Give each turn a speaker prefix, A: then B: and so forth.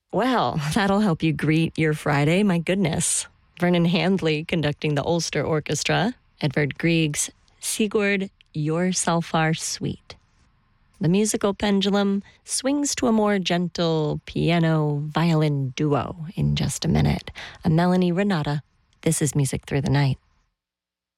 A: Well, that'll help you greet your Friday. My goodness. Vernon Handley conducting the Ulster Orchestra. Edvard Grieg's Sigurd, Yourself Are Sweet. The musical pendulum swings to a more gentle piano-violin duo in just a minute. I'm Melanie Renata. This is Music Through the Night.